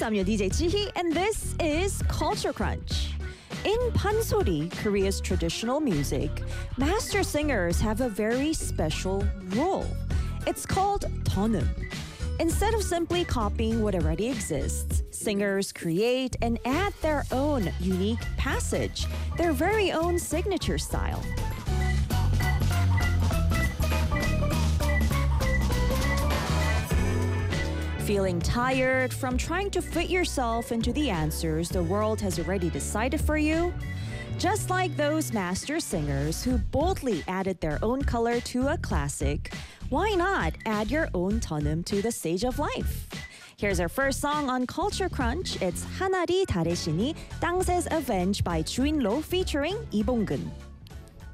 listeners. I'm your DJ Jihi, and this is Culture Crunch. In pansori, Korea's traditional music, master singers have a very special role. It's called tonum. Instead of simply copying what already exists, singers create and add their own unique passage, their very own signature style. Feeling tired from trying to fit yourself into the answers the world has already decided for you? Just like those master singers who boldly added their own color to a classic, why not add your own tonum to the stage of life? Here's our first song on Culture Crunch. It's 하나리 다르시니 땅새's Avenge by Juinlo featuring Lee Bong-gun.